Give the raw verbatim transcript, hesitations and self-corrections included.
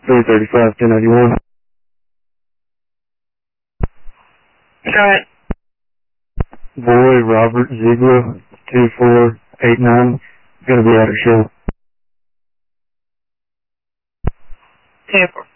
three thirty-five, ten ninety-one. Alright. Boy, Robert Ziegler, two four eight nine, gonna be out of show. ten four.